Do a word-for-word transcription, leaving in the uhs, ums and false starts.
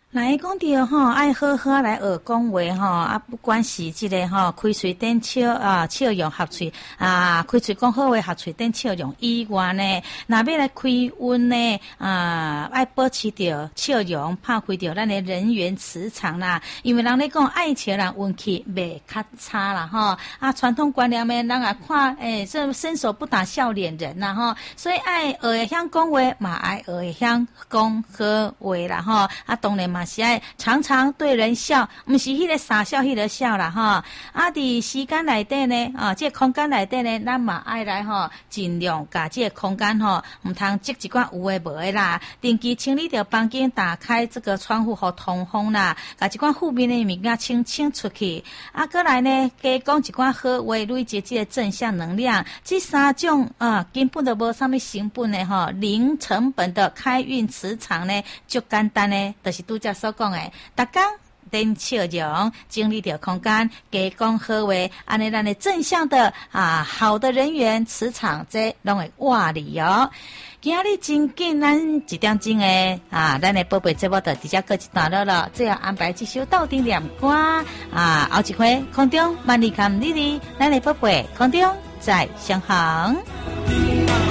来讲到吼，爱好好来学讲话吼，啊，不管是即个吼开喙顶笑啊，笑容合喙啊，开喙讲好话合喙顶笑容以外呢，若要来开运呢啊，爱保持着笑容，拍开着咱的人缘磁场啦。因为人咧讲爱笑人运气袂较差啦吼，啊，传统观念诶，人也看诶，这伸手不打笑脸人啦吼，所以爱学会晓讲话，嘛爱学会晓讲好话啦吼，啊，当然嘛。是爱常常对人笑，毋是迄个傻笑，迄个笑啦吼。啊，伫时间内底呢，啊，这个空间内底呢，咱嘛爱来吼，尽量甲这个空间吼，毋通积一寡有诶无诶啦。定期清理着房间，打开这个窗户互通风啦，甲一寡负面诶物件清清出去。啊，过来呢，加讲一寡好话，累积这个正向能量。这三种啊，根本都无啥物成本诶吼，零成本的开运磁场呢，就简单呢，就是拄则所讲诶，逐工顶笑容，经历着空间，加讲好话，安尼咱的正向的啊好的人缘磁场，这拢会活里哦。今日真紧，咱一点钟诶啊，咱的宝贝节目就直接过一段落了，最后安排这首斗阵念歌啊，后一回空中万里看你哩，咱的宝贝空中再相逢。